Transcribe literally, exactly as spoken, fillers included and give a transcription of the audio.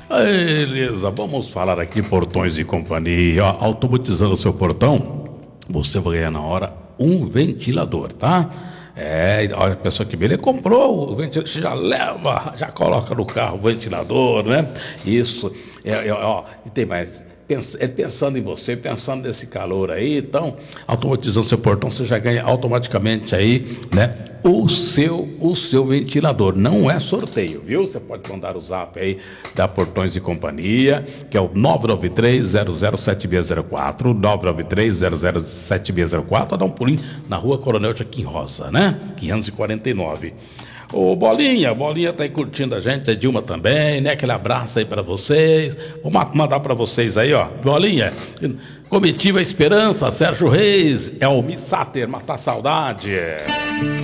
Beleza, vamos falar aqui Portões e Companhia. Ó, automatizando o seu portão, você vai ganhar na hora um ventilador, tá? É, olha, a pessoa que ele comprou o ventilador, você já leva, já coloca no carro o ventilador, né? Isso, é, é, ó, e tem mais. É pensando em você, pensando nesse calor aí, então, automatizando seu portão, você já ganha automaticamente aí, né, o seu, o seu ventilador. Não é sorteio, viu? Você pode mandar o zap aí da Portões e Companhia, que é o nove nove três, zero zero sete seis zero quatro, nove nove três, zero zero sete seis zero quatro, dá um pulinho na rua Coronel Joaquim Rosa, né? quinhentos e quarenta e nove. Ô Bolinha, Bolinha tá aí curtindo a gente, a Dilma também, né? Aquele abraço aí pra vocês. Vou mandar pra vocês aí, ó. Bolinha, Comitiva Esperança, Sérgio Reis, Elmi Sater, Matar Saudade.